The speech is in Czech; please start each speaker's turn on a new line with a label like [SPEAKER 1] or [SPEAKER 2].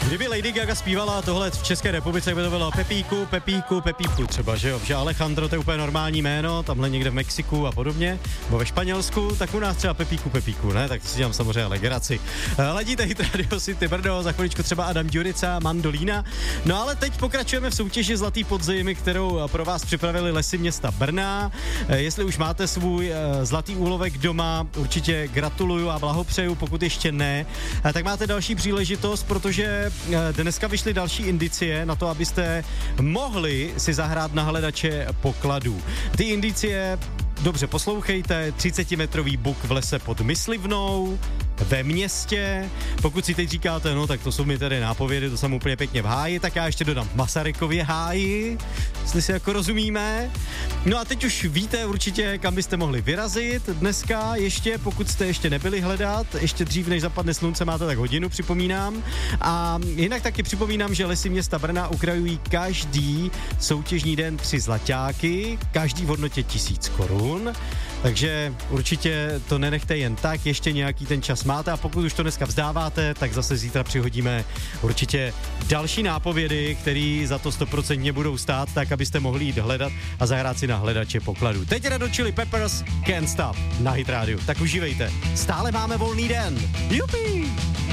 [SPEAKER 1] Kdyby Lady Gaga zpívala tohle v České republice, by to bylo Pepíku, Pepíku, Pepíku třeba, že jo? Že Alejandro, to je úplně normální jméno, tamhle někde v Mexiku a podobně, nebo ve Španělsku, tak u nás třeba Pepíku, Pepíku, ne? Tak si dělám samozřejmě legraci. Ladíte Hit Radio City Brno, za chviličku třeba Adam Ďurica, Mandolína. No ale teď pokračujeme v soutěži Zlatý podzim, kterou pro vás připravili Lesy města Brna. Jestli už máte svůj zlatý úlovek doma, určitě gratuluju a blahopřeju, pokud ještě ne, tak máte další příležitost, protože dneska vyšly další indicie na to, abyste mohli si zahrát na hledače pokladů. Ty indicie, dobře poslouchejte, 30-metrový buk v lese pod Myslivnou, ve městě. Pokud si teď říkáte, no tak to jsou mi tedy nápovědy, to jsem úplně pěkně v háji, tak já ještě dodám v Masarykově háji, jestli si jako rozumíme. No a teď už víte určitě, kam byste mohli vyrazit dneska ještě, pokud jste ještě nebyli hledat, ještě dřív, než zapadne slunce, máte tak hodinu, připomínám. A jinak taky připomínám, že Lesy města Brna ukrajují každý soutěžní den 3 zlaťáky, každý v hodnotě 1000 korun. Takže určitě to nenechte jen tak, ještě nějaký ten čas máte a pokud už to dneska vzdáváte, tak zase zítra přihodíme určitě další nápovědy, které za to 100% budou stát, tak abyste mohli jít hledat a zahrát si na hledače pokladů. Teď Red Hot Chili Peppers, Can't Stop na Hit Radio. Tak užívejte. Stále máme volný den. Jupi!